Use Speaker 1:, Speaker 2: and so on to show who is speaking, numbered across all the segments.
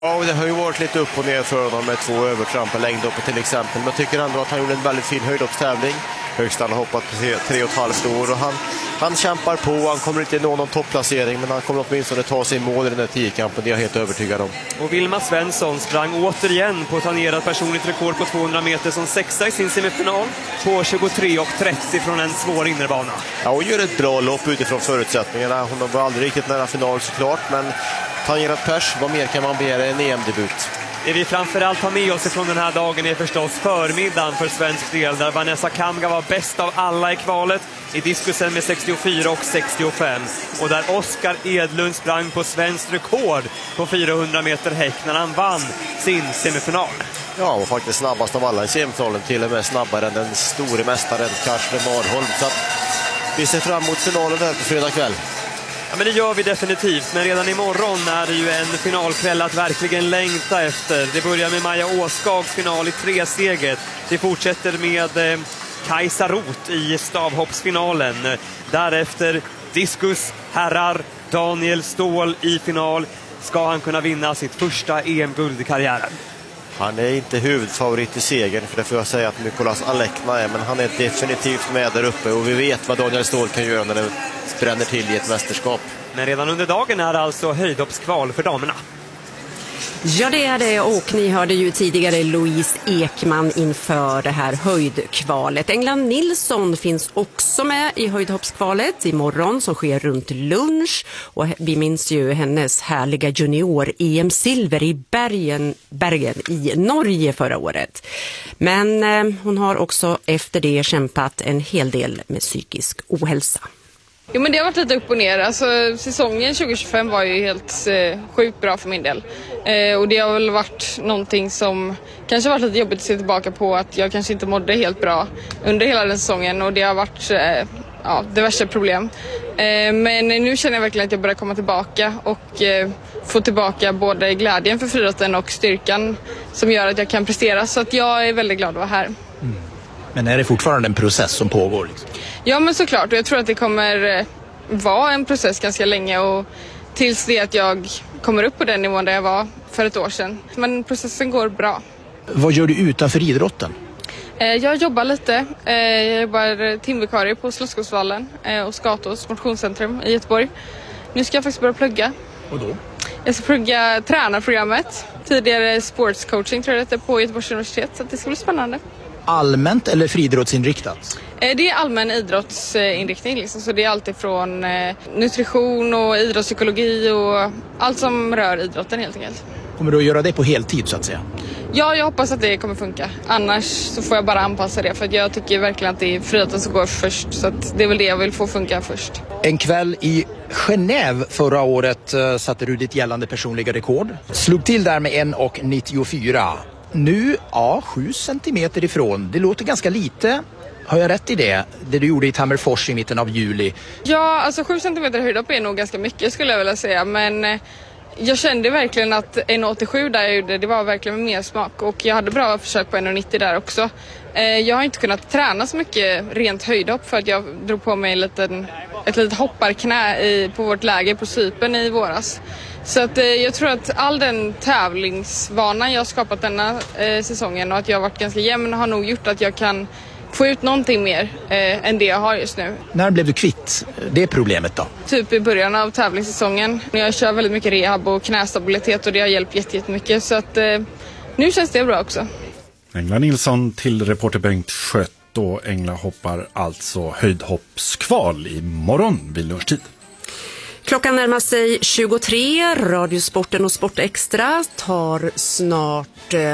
Speaker 1: Ja, det har ju varit lite upp och ner för honom med 2 övertramp på längdhoppet till exempel. Men jag tycker ändå att han gjorde en väldigt fin höjdhoppstävling. Högst han har hoppat på 3,5 år och han kämpar på. Han kommer inte nå någon topplacering, men han kommer åtminstone ta sig i mål i den här 10-kampen. Det är jag helt övertygad om.
Speaker 2: Och Vilma Svensson sprang återigen på tangerat personligt rekord på 200 meter som 6:a i sin semifinal på 23,30 från en svår innerbana.
Speaker 1: Ja, hon gör ett bra lopp utifrån förutsättningarna. Hon var aldrig riktigt nära final såklart, men tangerat pers, vad mer kan man begära en EM-debut?
Speaker 2: Det vi framförallt har med oss från den här dagen är förstås förmiddagen för svensk del, där Vanessa Kamga var bäst av alla i kvalet i diskusen med 64 och 65. Och där Oskar Edlund sprang på svenskt rekord på 400 meter häck när han vann sin semifinal.
Speaker 1: Ja, han var faktiskt snabbast av alla i semifinalen, till och med snabbare än den store mästaren Karsten Marholm. Så att vi ser fram emot finalen där på fredag kväll.
Speaker 2: Ja, men det gör vi definitivt. Men redan imorgon är det ju en finalkväll att verkligen längta efter. Det börjar med Maja Åskags final i 3-steget. Det fortsätter med Kajsa Roth i stavhoppsfinalen. Därefter diskus, herrar, Daniel Ståhl i final. Ska han kunna vinna sitt första EM-guld i karriären?
Speaker 1: Han är inte huvudfavorit i segern, för det får jag säga att Mikolas Alekna är, men han är definitivt med där uppe och vi vet vad Daniel Ståhl kan göra när det bränner till i ett mästerskap.
Speaker 2: Men redan under dagen är det alltså höjdhoppskval för damerna.
Speaker 3: Ja, det är det, och ni hörde ju tidigare Louise Ekman inför det här höjdkvalet. England Nilsson finns också med i höjdhoppskvalet imorgon som sker runt lunch, och vi minns ju hennes härliga junior-EM-silver i Bergen i Norge förra året. Men hon har också efter det kämpat en hel del med psykisk ohälsa.
Speaker 4: Jo, men det har varit lite upp och ner. Alltså, säsongen 2025 var ju helt sjukt bra för min del. Och det har väl varit någonting som kanske varit lite jobbigt att se tillbaka på, att jag kanske inte mådde helt bra under hela den säsongen, och det har varit diverse problem. Men nu känner jag verkligen att jag börjar komma tillbaka och få tillbaka både glädjen för friidrotten och styrkan som gör att jag kan prestera. Så att jag är väldigt glad att vara här.
Speaker 5: Mm. Men är det fortfarande en process som pågår? Liksom? Ja,
Speaker 4: men såklart. Och jag tror att det kommer vara en process ganska länge, och tills det att jag kommer upp på den nivån där jag var för ett år sedan. Men processen går bra.
Speaker 5: Vad gör du utanför idrotten?
Speaker 4: Jag jobbar lite. Jag jobbar timvikarie på Slottsskogsvallen och Skatås motionscentrum i Göteborg. Nu ska jag faktiskt börja plugga.
Speaker 5: Och då?
Speaker 4: Jag ska plugga tränarprogrammet. Tidigare sportscoaching tror jag det är på Göteborgs universitet, så det ska bli spännande.
Speaker 5: Allmänt eller friidrottsinriktat?
Speaker 4: Det är allmän idrottsinriktning liksom. Så det är alltid från nutrition och idrottspsykologi och allt som rör idrotten helt enkelt.
Speaker 5: Kommer du att göra det på heltid så att säga?
Speaker 4: Ja, jag hoppas att det kommer funka. Annars så får jag bara anpassa det, för att jag tycker verkligen att det är friidrotten som går först. Så att det är väl det jag vill få funka först.
Speaker 5: En kväll i Genève förra året satte du ditt gällande personliga rekord. Slog till där med 1,94. Nu, 7 centimeter ifrån. Det låter ganska lite. Har jag rätt i det? Det du gjorde i Tammerfors i mitten av juli.
Speaker 4: Ja, alltså 7 centimeter höjdhopp är nog ganska mycket skulle jag vilja säga. Men jag kände verkligen att 1,87 där jag gjorde, det var verkligen med mer smak. Och jag hade bra försök på 1,90 där också. Jag har inte kunnat träna så mycket rent höjdhopp för att jag drog på mig ett litet hopparknä på vårt läger på Cypern i våras. Så att jag tror att all den tävlingsvanan jag har skapat denna säsongen och att jag har varit ganska jämn har nog gjort att jag kan få ut någonting mer än det jag har just nu.
Speaker 5: När blev du kvitt det problemet då?
Speaker 4: Typ i början av tävlingssäsongen. Jag kör väldigt mycket rehab och knästabilitet och det har hjälpt jättemycket. Så att nu känns det bra också.
Speaker 6: Engla Nilsson till reporter Bengt Schött, och Engla hoppar alltså höjdhoppskval imorgon vid lunchtid.
Speaker 3: Klockan närmar sig 23. Radiosporten och Sportextra tar snart...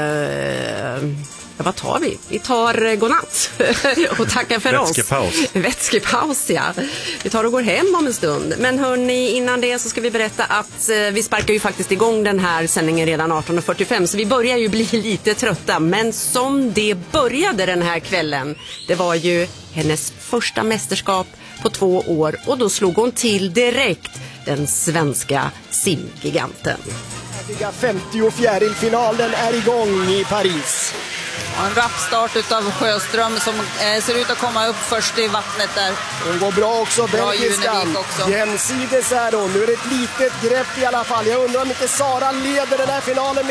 Speaker 3: vad tar vi? Vi tar godnatt och tackar för oss. Vätskepaus, ja. Vi tar och går hem om en stund. Men hörni, innan det så ska vi berätta att vi sparkar ju faktiskt igång den här sändningen redan 18.45. Så vi börjar ju bli lite trötta. Men som det började den här kvällen, det var ju hennes första mästerskap på 2 år. Och då slog hon till direkt, den svenska simgiganten.
Speaker 7: 54-finalen är igång i Paris. En rapp start utav Sjöström som ser ut att komma upp först i vattnet där.
Speaker 8: Hon går bra också,
Speaker 7: Bra
Speaker 8: belgiskan.
Speaker 7: Junevik också.
Speaker 8: Jämsides är hon. Nu är det ett litet grepp i alla fall. Jag undrar om inte Sara leder den här finalen.